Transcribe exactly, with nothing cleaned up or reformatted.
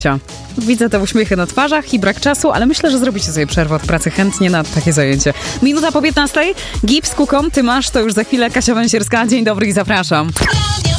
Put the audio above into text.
Widzę te uśmiechy na twarzach i brak czasu, ale myślę, że zrobicie sobie przerwę od pracy chętnie na takie zajęcie. Minuta po piętnastej. Gips, Kukom, ty masz, to już za chwilę. Kasia Węsierska, dzień dobry i zapraszam.